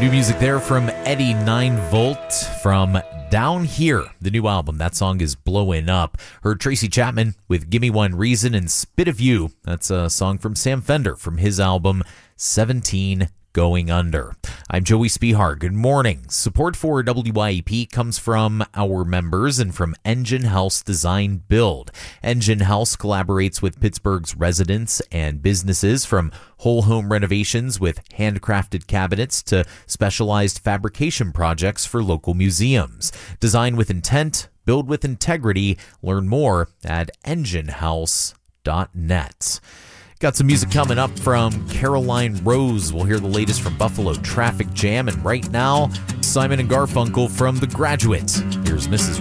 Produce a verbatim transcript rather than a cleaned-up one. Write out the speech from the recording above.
New music there from Eddie nine volt from Down Here, the new album. That song is blowing up. Heard Tracy Chapman with Gimme One Reason and Spit of You. That's a song from Sam Fender from his album seventeen Going Under. I'm Joey Spihar. Good morning. Support for W Y E P comes from our members and from Engine House Design Build. Engine House collaborates with Pittsburgh's residents and businesses, from whole home renovations with handcrafted cabinets to specialized fabrication projects for local museums. Design with intent, build with integrity. Learn more at engine house dot net. Got some music coming up from Caroline Rose. We'll hear the latest from Buffalo Traffic Jam. And right now, Simon and Garfunkel from The Graduate. Here's Missus